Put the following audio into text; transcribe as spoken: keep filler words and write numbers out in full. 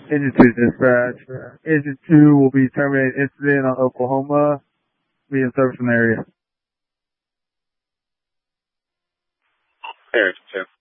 Engine two dispatch. Engine two will be terminated incident on Oklahoma. Be in service in the area. Area two.